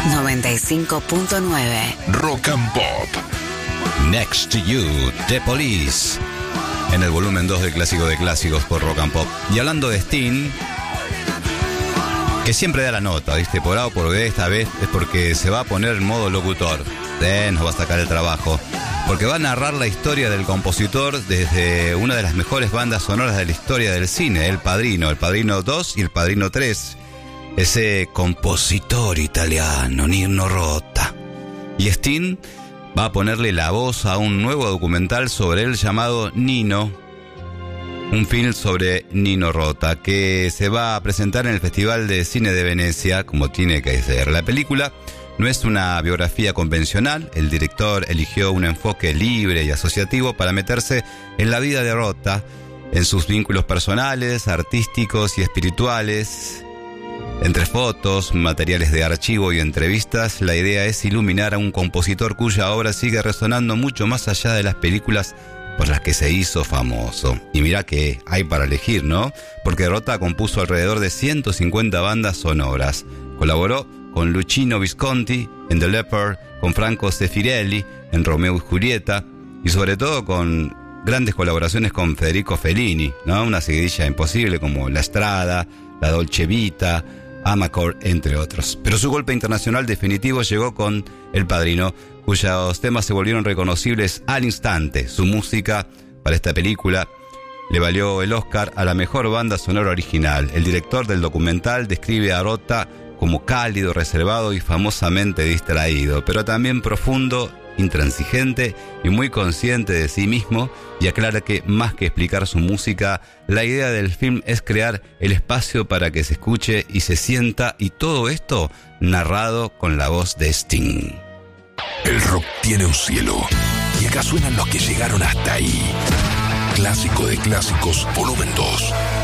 95.9 Rock and Pop. Next to You, The Police, en el volumen 2 del Clásico de Clásicos por Rock and Pop. Y hablando de Sting, que siempre da la nota, ¿viste? Por A o por B, esta vez es porque se va a poner en modo locutor. Nos va a sacar el trabajo. Porque va a narrar la historia del compositor desde una de las mejores bandas sonoras de la historia del cine, El Padrino 2 y El Padrino 3. Ese compositor italiano, Nino Rota. Y Sting va a ponerle la voz a un nuevo documental sobre él llamado Nino, un film sobre Nino Rota, que se va a presentar en el Festival de Cine de Venecia, como tiene que ser. La película no es una biografía convencional. El director eligió un enfoque libre y asociativo para meterse en la vida de Rota, en sus vínculos personales, artísticos y espirituales. Entre fotos, materiales de archivo y entrevistas, la idea es iluminar a un compositor cuya obra sigue resonando mucho más allá de las películas por las que se hizo famoso. Y mirá que hay para elegir, ¿no? Porque Rota compuso alrededor de 150 bandas sonoras. Colaboró con Luchino Visconti en The Leopard, con Franco Zeffirelli en Romeo y Julieta, y sobre todo con grandes colaboraciones con Federico Fellini, ¿no? Una seguidilla imposible como La Strada, La Dolce Vita, Amarcord, entre otros. Pero su golpe internacional definitivo llegó con El Padrino, cuyos temas se volvieron reconocibles al instante. Su música para esta película le valió el Oscar a la mejor banda sonora original. El director del documental describe a Rota como cálido, reservado y famosamente distraído, pero también profundo, intransigente y muy consciente de sí mismo, y aclara que más que explicar su música, la idea del film es crear el espacio para que se escuche y se sienta, y todo esto narrado con la voz de Sting. El rock tiene un cielo, y acá suenan los que llegaron hasta ahí. Clásico de Clásicos, volumen 2.